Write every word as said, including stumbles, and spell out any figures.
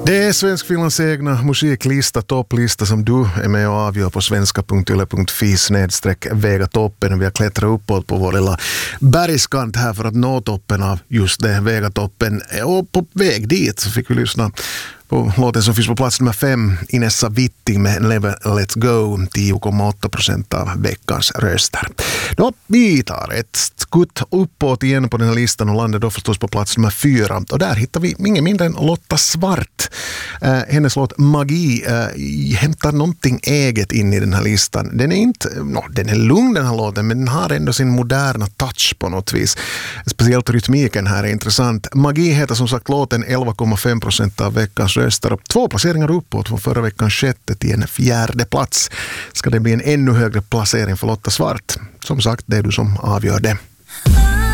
Det är Svenskfinlands egna musiklista, topplista som du är med och avgör på svenska punkt yle punkt fi snedstreck väga toppen. Vi har klättrat uppåt på vår lilla bergskant här för att nå toppen av just det, väga toppen. Och på väg dit så fick vi lyssna på låten som finns på plats nummer fem, Inessa Vitti med Never Let's Go, tio komma åtta procent av veckans röster. Då, vi tar ett skutt uppåt igen på den här listan och landar då förstås på plats nummer fyra. Och där hittar vi ingen mindre än Lotta Svart. Eh, hennes låt Magi eh, hämtar någonting eget in i den här listan. Den är inte, no, den är lugn den här låten, men den har ändå sin moderna touch på något vis. Speciellt rytmiken här är intressant. Magi heter som sagt låten, elva komma fem procent av veckans röster. Två placeringar uppåt från förra veckans sjätte till en fjärde plats. Ska det bli en ännu högre placering för Lotta Svart? Som sagt, det är du som avgör det.